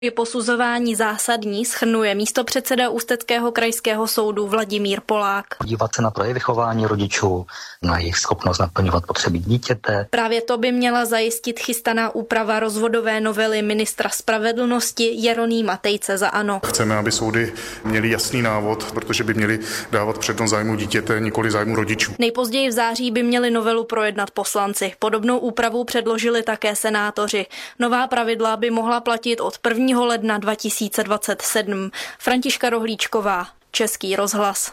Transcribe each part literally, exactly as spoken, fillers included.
Je posuzování zásadní, shrnuje místopředseda Ústeckého krajského soudu Vladimír Polák. Podívat se na projevy chování rodičů, na jejich schopnost naplňovat potřeby dítěte. Právě to by měla zajistit chystaná úprava rozvodové novely ministra spravedlnosti Jeronýma Tejce za ANO. Chceme, aby soudy měly jasný návod, protože by měly dávat přednost zájmu dítěte, nikoli zájmu rodičů. Nejpozději v září by měli novelu projednat poslanci. Podobnou úpravu předložili také senátoři. Nová pravidla by mohla platit od prvního ledna dva tisíce dvacet sedm. Františka Rohlíčková, Český rozhlas.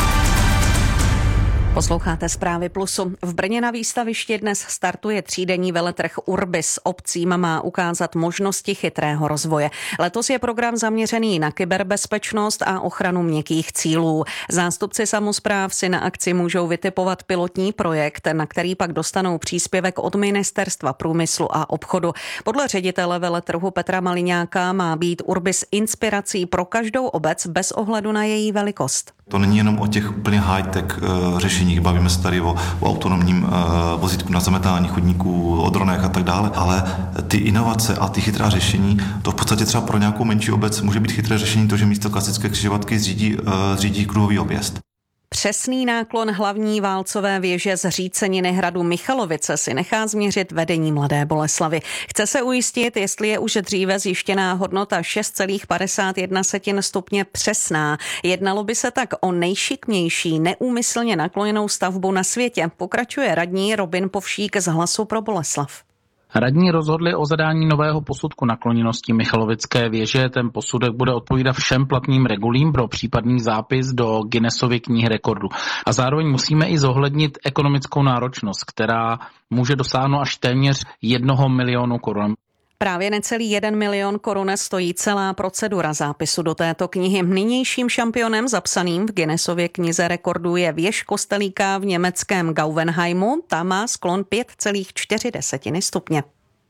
Posloucháte Zprávy Plusu. V Brně na výstavišti dnes startuje třídenní veletrh Urbis. Obcím má ukázat možnosti chytrého rozvoje. Letos je program zaměřený na kyberbezpečnost a ochranu měkkých cílů. Zástupci samospráv si na akci můžou vytipovat pilotní projekt, na který pak dostanou příspěvek od Ministerstva průmyslu a obchodu. Podle ředitele veletrhu Petra Maliňáka má být Urbis inspirací pro každou obec bez ohledu na její velikost. To není jenom o těch úplně high-tech uh, řešeních, bavíme se tady o, o autonomním uh, vozítku na zametání chodníků, o dronech a tak dále, ale ty inovace a ty chytrá řešení, to v podstatě třeba pro nějakou menší obec může být chytré řešení to, že místo klasické křižovatky zřídí, uh, zřídí kruhový objezd. Přesný náklon hlavní válcové věže z Říceniny hradu Michalovice si nechá změřit vedení Mladé Boleslavi. Chce se ujistit, jestli je už dříve zjištěná hodnota šest celá padesát jedna stupně přesná. Jednalo by se tak o nejšikmější neúmyslně nakloněnou stavbu na světě. Pokračuje radní Robin Povšík z Hlasu pro Boleslav. Radní rozhodli o zadání nového posudku nakloněnosti Michalovické věže. Ten posudek bude odpovídat všem platným regulím pro případný zápis do Guinnessovy knihy rekordů. A zároveň musíme i zohlednit ekonomickou náročnost, která může dosáhnout až téměř jednoho milionu korun. Právě necelý jeden milion korun stojí celá procedura zápisu do této knihy. Nynějším šampionem zapsaným v Guinnessově knize rekordů je věž kostelíka v německém Gauvenheimu. Ta má sklon pět celá čtyři stupně.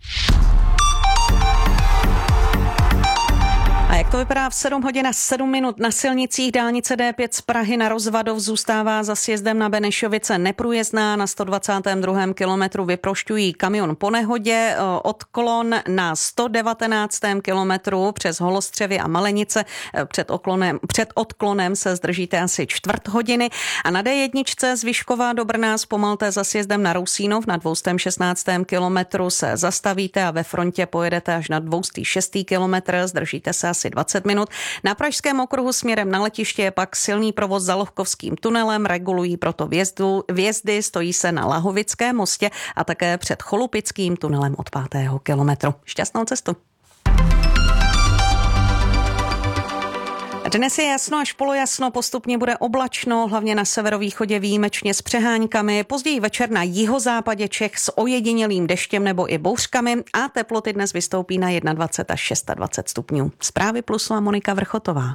A jak to vypadá v sedm hodin a sedm minut na silnicích? Dálnice D pět z Prahy na Rozvadov zůstává za sjezdem na Benešovice neprůjezdná. Na sto dvacátém druhém kilometru vyprošťují kamion po nehodě. Odklon na sto devatenáctém kilometru přes Holostřevy a Malenice. Před, oklonem, před odklonem se zdržíte asi čtvrt hodiny. A na D jedna z Vyškova do Brna zpomalte za sjezdem na Rousínov. Na dvě šestnáctém kilometru se zastavíte a ve frontě pojedete až na dvě stě šestý kilometr. Zdržíte se asi dvacet minut. Na Pražském okruhu směrem na letiště je pak silný provoz za Lohkovským tunelem, regulují proto vjezdu, vjezdy, stojí se na Lahovickém mostě a také před Cholupickým tunelem od pátého kilometru. Šťastnou cestu. Dnes je jasno až polojasno, postupně bude oblačno, hlavně na severovýchodě výjimečně s přeháňkami, později večer na jihozápadě Čech s ojedinělým deštěm nebo i bouřkami a teploty dnes vystoupí na dvacet jedna až dvacet šest stupňů. Zprávy Plusu a Monika Vrchotová.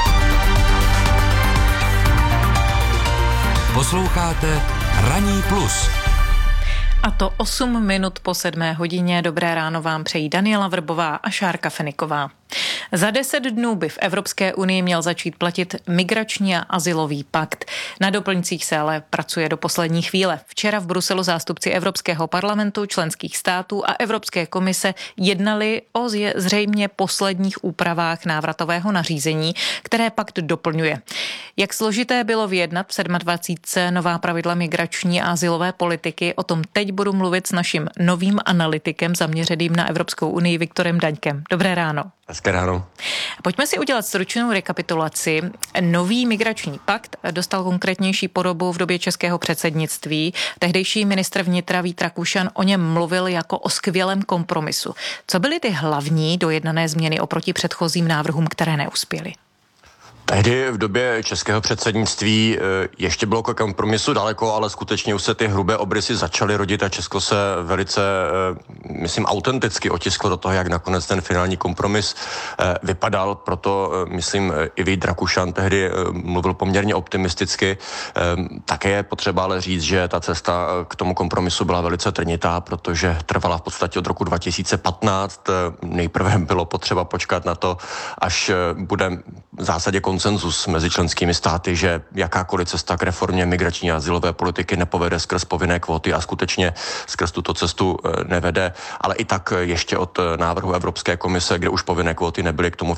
Posloucháte Ranní plus. A to osm minut po sedmé hodině. Dobré ráno vám přejí Daniela Vrbová a Šárka Feniková. Za deset dnů by v Evropské unii měl začít platit migrační a azylový pakt. Na doplňcích se ale pracuje do poslední chvíle. Včera v Bruselu zástupci Evropského parlamentu, členských států a Evropské komise jednali o zřejmě posledních úpravách návratového nařízení, které pakt doplňuje. Jak složité bylo vyjednat v dvacítce sedm nová pravidla migrační a azylové politiky, o tom teď budu mluvit s naším novým analytikem zaměřeným na Evropskou unii Viktorem Daňkem. Dobré ráno. Hezké ráno. Pojďme si udělat stručnou rekapitulaci. Nový migrační pakt dostal konkrétnější podobu v době českého předsednictví. Tehdejší ministr vnitra Vít Rakušan o něm mluvil jako o skvělém kompromisu. Co byly ty hlavní dojednané změny oproti předchozím návrhům, které neuspěly? Tehdy v době českého předsednictví ještě bylo k kompromisu daleko, ale skutečně už se ty hrubé obrysy začaly rodit a Česko se velice, myslím, autenticky otisklo do toho, jak nakonec ten finální kompromis vypadal. Proto, myslím, i Vít Rakušan tehdy mluvil poměrně optimisticky. Také je potřeba ale říct, že ta cesta k tomu kompromisu byla velice trnitá, protože trvala v podstatě od roku dva tisíce patnáct. Nejprve bylo potřeba počkat na to, až bude v zásadě konzultovat konsenzus mezi členskými státy, že jakákoliv cesta k reformě migrační a azylové politiky nepovede skrz povinné kvóty a skutečně skrz tuto cestu nevede, ale i tak ještě od návrhu Evropské komise, kde už povinné kvóty nebyly, k tomu